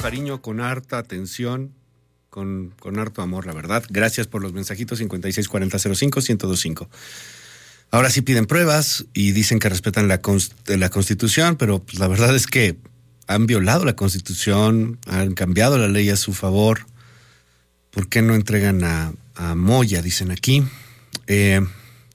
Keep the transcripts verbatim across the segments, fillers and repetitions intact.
cariño, con harta atención, con, con harto amor, la verdad. Gracias por los mensajitos cincuenta y seis cuarenta cero cinco ciento veinticinco. Ahora sí piden pruebas y dicen que respetan la, const- la Constitución, pero pues, la verdad es que han violado la Constitución, han cambiado la ley a su favor. ¿Por qué no entregan a, a Moya? Dicen aquí. Eh,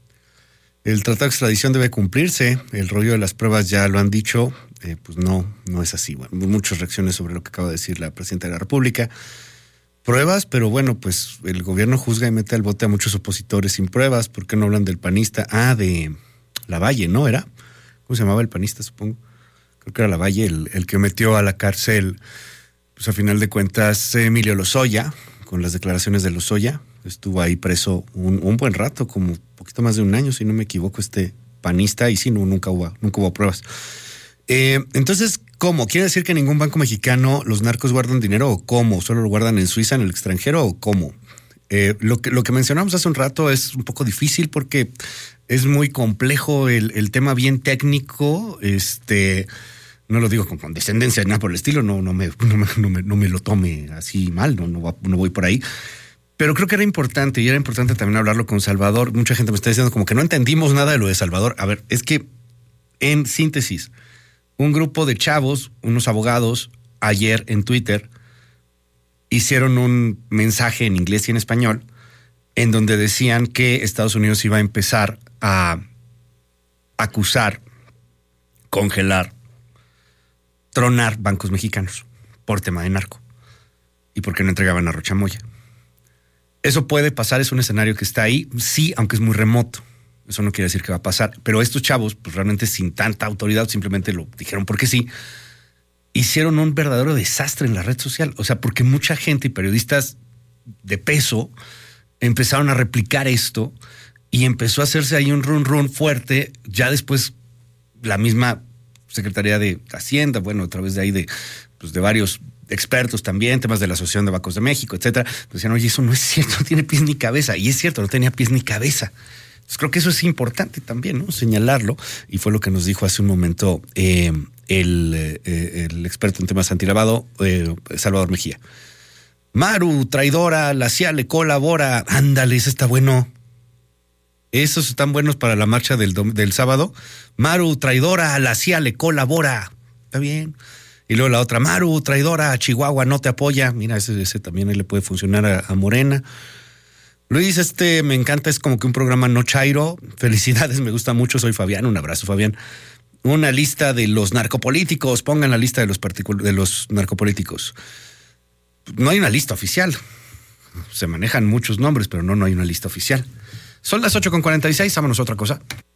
el tratado de extradición debe cumplirse. El rollo de las pruebas ya lo han dicho. Eh, pues no, no es así. Bueno, muchas reacciones sobre lo que acaba de decir la presidenta de la República. Pruebas, pero bueno, pues el gobierno juzga y mete al bote a muchos opositores sin pruebas. ¿Por qué no hablan del panista? Ah, de Lavalle, ¿no? ¿Era? ¿Cómo se llamaba el panista, supongo? Creo que era Lavalle el, el que metió a la cárcel, pues a final de cuentas, Emilio Lozoya, con las declaraciones de Lozoya. Estuvo ahí preso un, un buen rato, como un poquito más de un año, si no me equivoco, este panista, y sí, no, nunca hubo, nunca hubo pruebas. Eh, entonces, ¿cómo? ¿Quiere decir que en ningún banco mexicano los narcos guardan dinero o cómo? ¿Solo lo guardan en Suiza, en el extranjero o cómo? Eh, lo que, lo que mencionamos hace un rato es un poco difícil porque es muy complejo el, el tema bien técnico. Este, no lo digo con condescendencia, nada por el estilo, no, no, me, no, me, no, me, no me lo tome así mal, no, no, no voy por ahí. Pero creo que era importante y era importante también hablarlo con Salvador. Mucha gente me está diciendo como que no entendimos nada de lo de Salvador. A ver, es que en síntesis, un grupo de chavos, unos abogados, ayer en Twitter, hicieron un mensaje en inglés y en español en donde decían que Estados Unidos iba a empezar a acusar, congelar, tronar bancos mexicanos por tema de narco y porque no entregaban a Rocha Moya. Eso puede pasar, es un escenario que está ahí, sí, aunque es muy remoto. Eso no quiere decir que va a pasar. Pero estos chavos, pues realmente sin tanta autoridad, simplemente lo dijeron porque sí, hicieron un verdadero desastre en la red social. O sea, porque mucha gente y periodistas de peso empezaron a replicar esto y empezó a hacerse ahí un run run fuerte. Ya después la misma Secretaría de Hacienda, bueno, a través de ahí de, pues de varios expertos también, temas de la Asociación de Bancos de México, etcétera, pues decían, oye, eso no es cierto, no tiene pies ni cabeza. Y es cierto, no tenía pies ni cabeza. Entonces creo que eso es importante también, ¿no? Señalarlo, y fue lo que nos dijo hace un momento eh, el, eh, el experto en temas antilavado, eh, Salvador Mejía. Maru, traidora, la C I A le colabora. Ándale, ese está bueno. Esos están buenos para la marcha del, del sábado. Maru, traidora, la C I A le colabora. Está bien. Y luego la otra, Maru, traidora, Chihuahua no te apoya. Mira, ese, ese también le puede funcionar a, a Morena. Luis, este me encanta, es como que un programa no chairo. Felicidades, me gusta mucho, soy Fabián, un abrazo, Fabián. Una lista de los narcopolíticos, pongan la lista de los, particul- de los narcopolíticos. No hay una lista oficial, se manejan muchos nombres, pero no, no hay una lista oficial. Son las ocho con cuarenta y seis, vámonos a otra cosa.